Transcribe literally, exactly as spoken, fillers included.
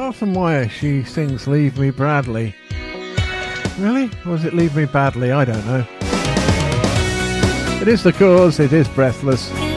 often why she sings Leave Me Bradley. Really? Or was it Leave Me Badly? I don't know. It is The Cause, it is Breathless.